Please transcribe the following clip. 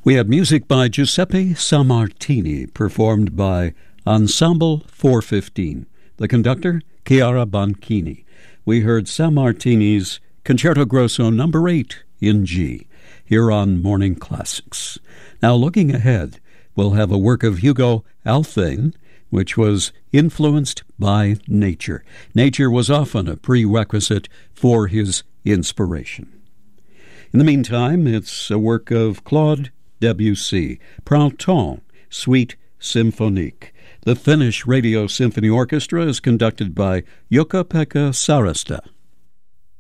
We had music by Giuseppe Sammartini, performed by Ensemble 415. The conductor, Chiara Bonchini. We heard Sammartini's Concerto Grosso No. 8 in G, here on Morning Classics. Now, looking ahead, we'll have a work of Hugo Alfvén, which was influenced by nature. Nature was often a prerequisite for his inspiration. In the meantime, it's a work of Claude Debussy, Printemps, Suite Symphonique. The Finnish Radio Symphony Orchestra is conducted by Jukka-Pekka Sarasta.